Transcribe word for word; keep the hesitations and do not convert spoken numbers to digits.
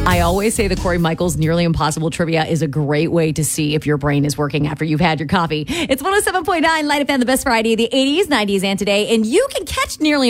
I always say the Corey Michaels Nearly Impossible trivia is a great way to see if your brain is working after you've had your coffee. It's one oh seven point nine Light F M, the best variety of the eighties, nineties, and today. And you can catch Nearly